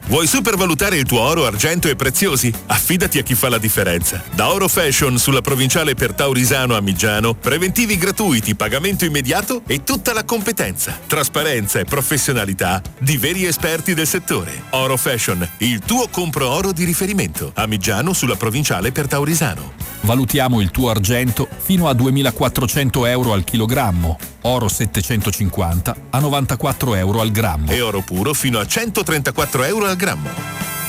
Vuoi supervalutare il tuo oro, argento e preziosi? Affidati a chi fa la differenza. Da Oro Fashion sulla provinciale per Taurisano a Migiano, preventivi gratuiti, pagamento immediato e tutta la competenza, trasparenza e professionalità di veri esperti del settore. Oro Fashion, il tuo compro oro di riferimento. A Migiano sulla provinciale per Taurisano. Valutiamo il tuo argento fino a 2.400 euro al chilogrammo, oro 750 a 94 euro al grammo. E oro puro fino a 134 euro al grammo.